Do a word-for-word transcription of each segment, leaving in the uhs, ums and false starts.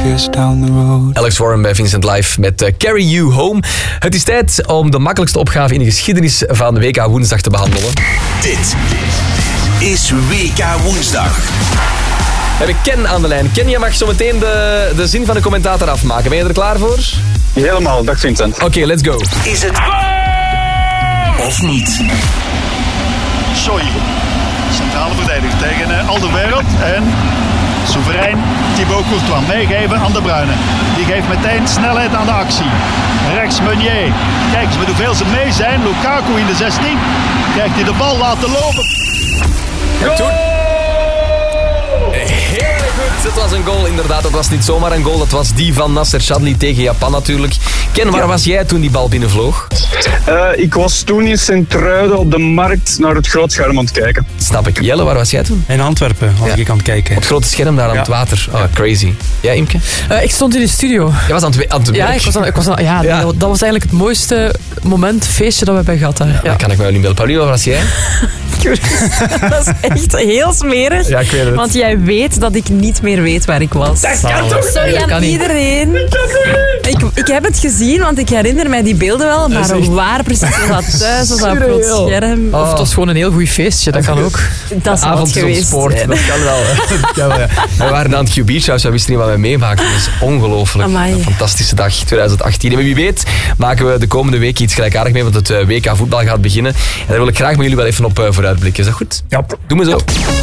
kiss down the road. Alex Warren bij Vincent Live met uh, Carry You Home. Het is tijd om de makkelijkste opgave in de geschiedenis van W K Woensdag te behandelen. Dit is W K Woensdag. We hebben Ken aan de lijn. Ken, je mag zo meteen de, de zin van de commentator afmaken. Ben je er klaar voor? Helemaal, dag Vincent. Oké, okay, let's go. Is het of niet? Soy, centrale verdediger tegen uh, Alderweireld en soeverein Thibaut Courtois meegeven aan De Bruyne. Die geeft meteen snelheid aan de actie. Rechts Meunier. Kijk eens met hoeveel ze mee zijn. Lukaku in de zestien. Krijgt hij de bal laten lopen. Goal! Heel goed, het was een goal inderdaad. Dat was niet zomaar een goal, dat was die van Nasser Chadli tegen Japan natuurlijk. Ken, waar ja. was jij toen die bal binnenvloog? Uh, ik was toen in Sint-Truiden op de markt naar het groot scherm aan het kijken. Snap ik. Jelle, waar was jij toen? In Antwerpen was ja. ik aan het kijken. Op het grote scherm daar aan ja. het water. Oh, crazy. Jij, Imke? Uh, ik stond in de studio. Jij was aan het, aan het werk? Ja, ik was aan, ik was aan, ja, ja. Dat was eigenlijk het mooiste moment, feestje dat we hebben gehad. Hè. Ja, ja. Dat kan ik me wel niet melden. Pauline, waar was jij? Dat is echt heel smerig. Ja, ik weet het. Want jij weet dat ik niet meer weet waar ik was. Dat kan toch Sorry niet? aan iedereen. Ik, ik heb het gezien, want ik herinner mij die beelden wel. Maar echt... waar precies was dat thuis? Was dat op het scherm? Oh. Of het was gewoon een heel goed feestje, dat kan ook. Dat is avond geweest. Op sport, ja. Dat kan wel. Dat kan wel ja. We waren aan het Q Beach House, we wisten niet wat we meemaakten. Dat is ongelooflijk. Amai. Een fantastische dag, twintig achttien. En wie weet maken we de komende week iets gelijkaardig mee, want het W K voetbal gaat beginnen. En daar wil ik graag met jullie wel even op vooruitblikken. Is dat goed? Ja. Doe me zo.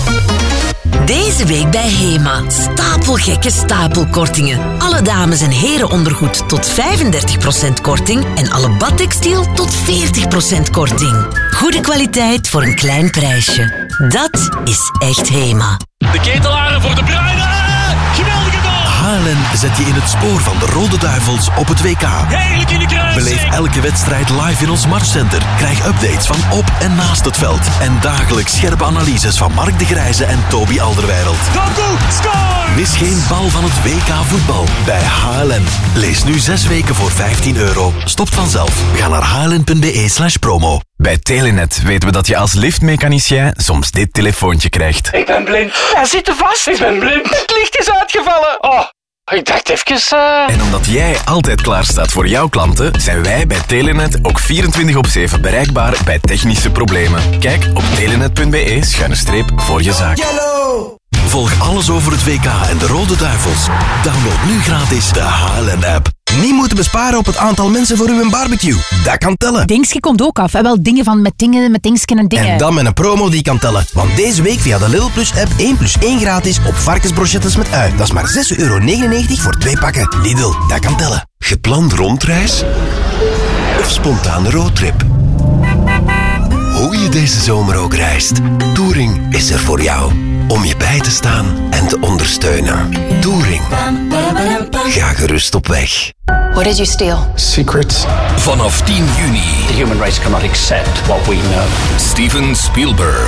Deze week bij HEMA. Stapelgekke stapelkortingen. Alle dames- en herenondergoed tot vijfendertig procent korting. En alle badtextiel tot veertig procent korting. Goede kwaliteit voor een klein prijsje. Dat is echt HEMA. De ketelaren voor De Bruyne. Geweldige goal. Haarlem zet je in het spoor van de Rode Duivels op het W K. Heerlijk in de kruising. Beleef elke wedstrijd live in ons matchcenter. Krijg updates van op en naast het veld. En dagelijks scherpe analyses van Mark de Grijze en Toby Alderweireld. Doku, score! Mis geen bal van het W K voetbal bij H L M. Lees nu zes weken voor vijftien euro. Stopt vanzelf. Ga naar h l n punt b e slash promo. Bij Telenet weten we dat je als liftmechanicien soms dit telefoontje krijgt. Ik ben blind. Hij zit er vast. Ik ben blind. Het licht is uitgevallen. Oh, ik dacht even... Uh... En omdat jij altijd klaar staat voor jouw klanten, zijn wij bij Telenet ook vierentwintig op zeven bereikbaar bij technische problemen. Kijk op telenet punt b e schuine streep voor je zaak. Yellow. Volg alles over het W K en de Rode Duivels. Download nu gratis de H L N-app. Niet moeten besparen op het aantal mensen voor uw barbecue. Dat kan tellen. Dingske komt ook af. En wel dingen van met dingen, met dingsken en dingen. En dan met een promo die kan tellen. Want deze week via de Lidl Plus app één plus één gratis op varkensbrochettes met ui. Dat is maar zes euro negenennegentig voor twee pakken. Lidl, dat kan tellen. Gepland rondreis? Of spontane roadtrip? Hoe je deze zomer ook reist, Touring is er voor jou. Om je bij te staan en te ondersteunen. Touring. Ga gerust op weg. What did you steal? Secrets. Vanaf tien juni. The human race cannot accept what we know. Steven Spielberg.